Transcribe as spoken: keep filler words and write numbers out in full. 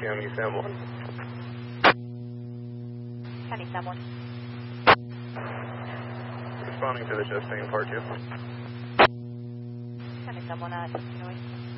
Q M E Sam one. County Sam one. Responding to the Chastain Part two. County Sam one at Illinois.